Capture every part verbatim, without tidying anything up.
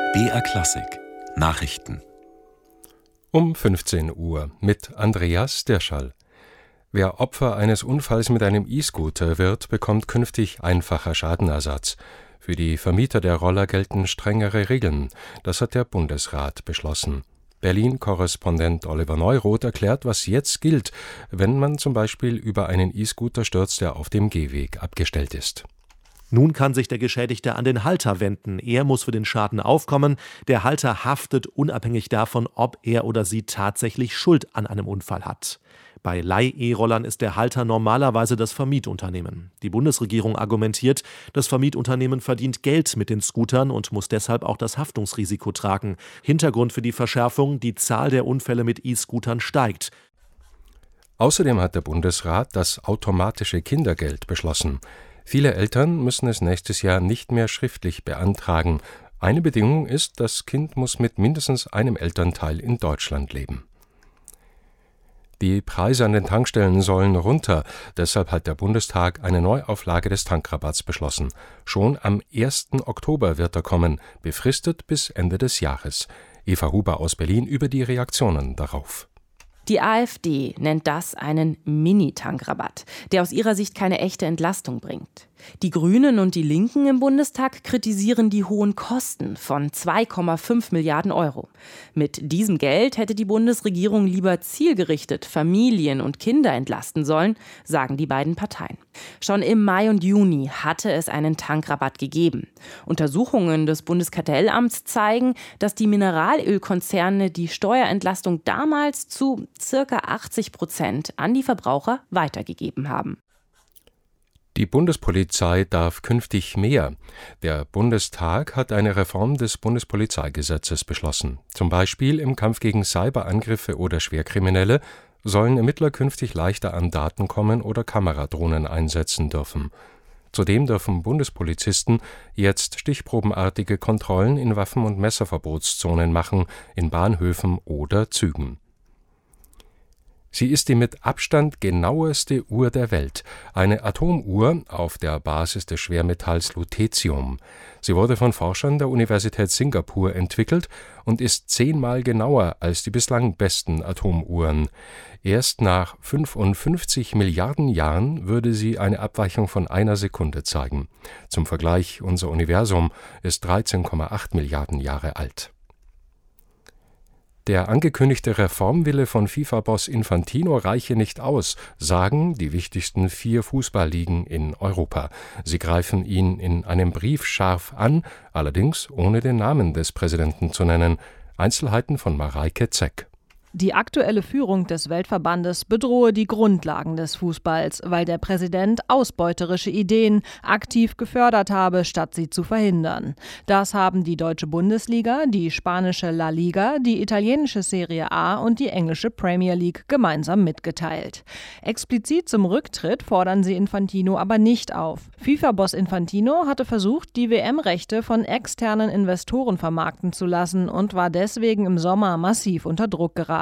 B R Klassik Nachrichten um fünfzehn Uhr mit Andreas Dirschall. Wer Opfer eines Unfalls mit einem E-Scooter wird, bekommt künftig einfacher Schadenersatz. Für die Vermieter der Roller gelten strengere Regeln. Das hat der Bundesrat beschlossen. Berlin-Korrespondent Oliver Neuroth erklärt, was jetzt gilt, wenn man zum Beispiel über einen E-Scooter stürzt, der auf dem Gehweg abgestellt ist. Nun kann sich der Geschädigte an den Halter wenden. Er muss für den Schaden aufkommen. Der Halter haftet unabhängig davon, ob er oder sie tatsächlich Schuld an einem Unfall hat. Bei Leih-E-Rollern ist der Halter normalerweise das Vermietunternehmen. Die Bundesregierung argumentiert, das Vermietunternehmen verdient Geld mit den Scootern und muss deshalb auch das Haftungsrisiko tragen. Hintergrund für die Verschärfung: die Zahl der Unfälle mit E-Scootern steigt. Außerdem hat der Bundesrat das automatische Kindergeld beschlossen. Viele Eltern müssen es nächstes Jahr nicht mehr schriftlich beantragen. Eine Bedingung ist, das Kind muss mit mindestens einem Elternteil in Deutschland leben. Die Preise an den Tankstellen sollen runter. Deshalb hat der Bundestag eine Neuauflage des Tankrabatts beschlossen. Schon am ersten Oktober wird er kommen, befristet bis Ende des Jahres. Eva Huber aus Berlin über die Reaktionen darauf. Die AfD nennt das einen Mini-Tankrabatt, der aus ihrer Sicht keine echte Entlastung bringt. Die Grünen und die Linken im Bundestag kritisieren die hohen Kosten von zwei Komma fünf Milliarden Euro. Mit diesem Geld hätte die Bundesregierung lieber zielgerichtet Familien und Kinder entlasten sollen, sagen die beiden Parteien. Schon im Mai und Juni hatte es einen Tankrabatt gegeben. Untersuchungen des Bundeskartellamts zeigen, dass die Mineralölkonzerne die Steuerentlastung damals zu circa achtzig Prozent an die Verbraucher weitergegeben haben. Die Bundespolizei darf künftig mehr. Der Bundestag hat eine Reform des Bundespolizeigesetzes beschlossen. Zum Beispiel im Kampf gegen Cyberangriffe oder Schwerkriminelle sollen Ermittler künftig leichter an Daten kommen oder Kameradrohnen einsetzen dürfen. Zudem dürfen Bundespolizisten jetzt stichprobenartige Kontrollen in Waffen- und Messerverbotszonen machen, in Bahnhöfen oder Zügen. Sie ist die mit Abstand genaueste Uhr der Welt, eine Atomuhr auf der Basis des Schwermetalls Lutetium. Sie wurde von Forschern der Universität Singapur entwickelt und ist zehnmal genauer als die bislang besten Atomuhren. Erst nach fünfundfünfzig Milliarden Jahren würde sie eine Abweichung von einer Sekunde zeigen. Zum Vergleich, unser Universum ist dreizehn Komma acht Milliarden Jahre alt. Der angekündigte Reformwille von FIFA-Boss Infantino reiche nicht aus, sagen die wichtigsten vier Fußballligen in Europa. Sie greifen ihn in einem Brief scharf an, allerdings ohne den Namen des Präsidenten zu nennen. Einzelheiten von Mareike Zeck. Die aktuelle Führung des Weltverbandes bedrohe die Grundlagen des Fußballs, weil der Präsident ausbeuterische Ideen aktiv gefördert habe, statt sie zu verhindern. Das haben die deutsche Bundesliga, die spanische La Liga, die italienische Serie A und die englische Premier League gemeinsam mitgeteilt. Explizit zum Rücktritt fordern sie Infantino aber nicht auf. FIFA-Boss Infantino hatte versucht, die W M-Rechte von externen Investoren vermarkten zu lassen und war deswegen im Sommer massiv unter Druck geraten.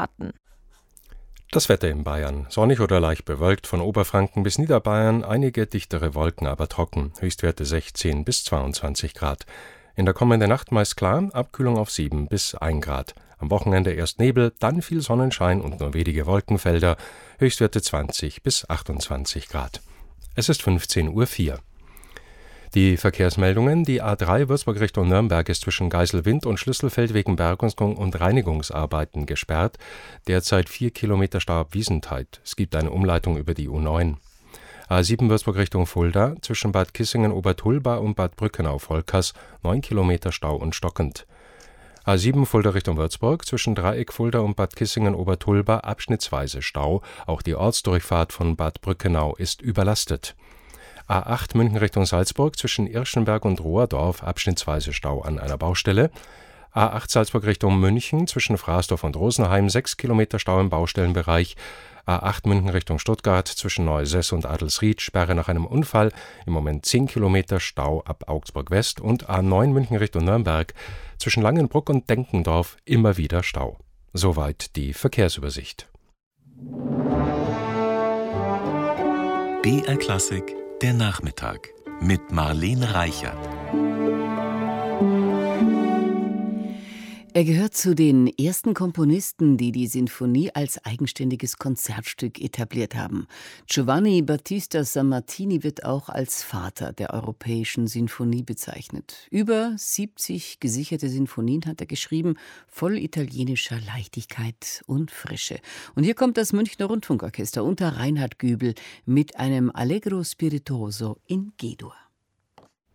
Das Wetter in Bayern. Sonnig oder leicht bewölkt, von Oberfranken bis Niederbayern, einige dichtere Wolken, aber trocken. Höchstwerte sechzehn bis zweiundzwanzig Grad. In der kommenden Nacht meist klar, Abkühlung auf sieben bis ein Grad. Am Wochenende erst Nebel, dann viel Sonnenschein und nur wenige Wolkenfelder. Höchstwerte zwanzig bis achtundzwanzig Grad. Es ist fünfzehn Uhr vier. Die Verkehrsmeldungen: Die A drei Würzburg Richtung Nürnberg ist zwischen Geiselwind und Schlüsselfeld wegen Bergungs- und Reinigungsarbeiten gesperrt. Derzeit vier Kilometer Stau ab Wiesentheid. Es gibt eine Umleitung über die U neun. A sieben Würzburg Richtung Fulda zwischen Bad Kissingen-Obertulba und Bad Brückenau-Volkers neun Kilometer Stau und stockend. A sieben Fulda Richtung Würzburg zwischen Dreieck Fulda und Bad Kissingen-Obertulba abschnittsweise Stau. Auch die Ortsdurchfahrt von Bad Brückenau ist überlastet. A acht München Richtung Salzburg zwischen Irschenberg und Rohrdorf abschnittsweise Stau an einer Baustelle. A acht Salzburg Richtung München zwischen Fraßdorf und Rosenheim sechs Kilometer Stau im Baustellenbereich. A acht München Richtung Stuttgart zwischen Neusess und Adelsried Sperre nach einem Unfall. Im Moment zehn Kilometer Stau ab Augsburg West. Und A neun München Richtung Nürnberg zwischen Langenbruck und Denkendorf immer wieder Stau. Soweit die Verkehrsübersicht. B R Klassik Der Nachmittag mit Marlene Reichert. Er gehört zu den ersten Komponisten, die die Sinfonie als eigenständiges Konzertstück etabliert haben. Giovanni Battista Sammartini wird auch als Vater der europäischen Sinfonie bezeichnet. Über siebzig gesicherte Sinfonien hat er geschrieben, voll italienischer Leichtigkeit und Frische. Und hier kommt das Münchner Rundfunkorchester unter Reinhard Gübel mit einem Allegro Spiritoso in G-Dur.